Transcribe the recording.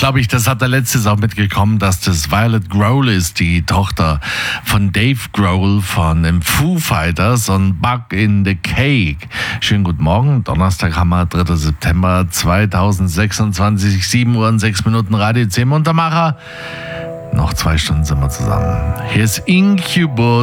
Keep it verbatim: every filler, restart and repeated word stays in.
glaube ich, das hat der letztes auch mitgekommen, dass das Violet Grohl ist, die Tochter von Dave Grohl von den Foo Fighters und Bug in the Cake. Schönen guten Morgen. Donnerstag haben wir dritter September zweitausendsechsundzwanzig, sieben Uhr und sechs Minuten, Radio C Muntermacher. Noch zwei Stunden sind wir zusammen. Hier ist Incubus.